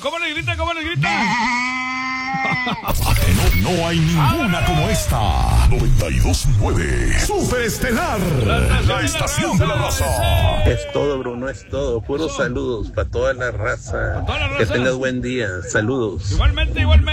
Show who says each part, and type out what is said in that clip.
Speaker 1: ¿Cómo le grita? ¿Cómo le grita?
Speaker 2: No hay ninguna como esta. 92.9 Superestelar, la estación de la raza.
Speaker 3: Es todo, Bruno, es todo. Puros saludos para toda la raza. Que tengas buen día. Saludos.
Speaker 1: Igualmente, igualmente.